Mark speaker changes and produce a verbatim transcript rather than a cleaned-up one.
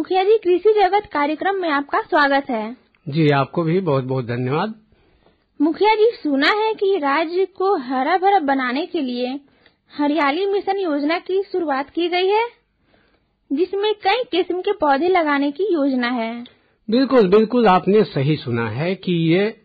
Speaker 1: मुखिया जी, कृषि जगत कार्यक्रम में आपका स्वागत है।
Speaker 2: जी, आपको भी बहुत बहुत धन्यवाद।
Speaker 1: मुखिया जी, सुना है कि राज्य को हरा भरा बनाने के लिए हरियाली मिशन योजना की शुरुआत की गई है, जिसमें कई किस्म के पौधे लगाने की योजना है।
Speaker 2: बिल्कुल बिल्कुल, आपने सही सुना है कि ये